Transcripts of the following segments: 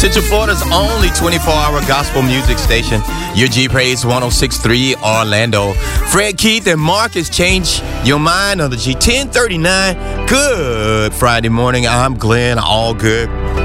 Central Florida's only 24-hour gospel music station. Your G Praise 106.3 Orlando. Fred Keith and Marcus, change your mind on the G. 10:39. Good Friday morning. I'm Glenn. All good.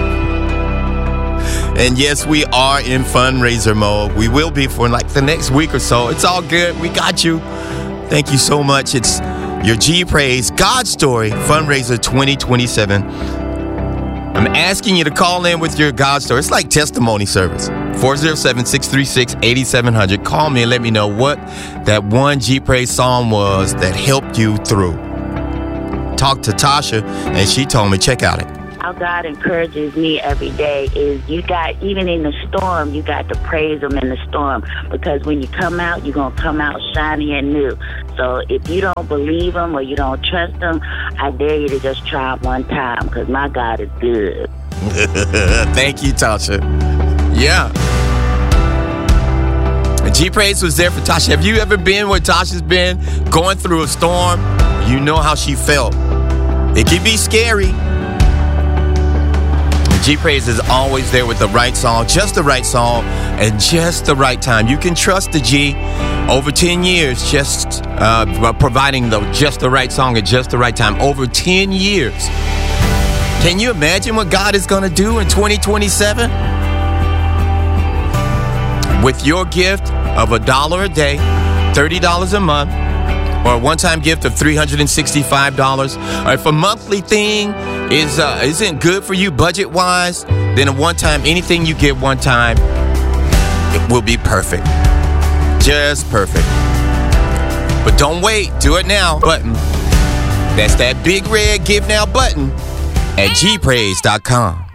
And yes, we are in fundraiser mode. We will be for like the next week or so. It's all good. We got you. Thank you so much. It's your G Praise God Story Fundraiser 2027. I'm asking you to call in with your God story. It's like testimony service. 407-636-8700. Call me and let me know what that one G Praise song was that helped you through. Talked to Tasha, and she told me, check out it. How God encourages me every day is even in the storm, you got to praise Him in the storm. Because when you come out, you're going to come out shiny and new. So if you don't believe Him or you don't trust Him, I dare you to just try it one time, because my God is good. Thank you, Tasha. Yeah. G Praise was there for Tasha. Have you ever been where Tasha's been, going through a storm? You know how she felt. It can be scary. G Praise is always there with the right song, just the right song, and just the right time. You can trust the G. Over 10 years, just providing just the right song at just the right time. Over 10 years. Can you imagine what God is going to do in 2027? With your gift of $1 a day, $30 a month, or a one-time gift of $365, or if a monthly thing isn't good for you budget-wise, then a one-time, anything you give one time, it will be perfect. Just perfect. But don't wait. Do it now button. That's that big red Give Now button at gpraise.com.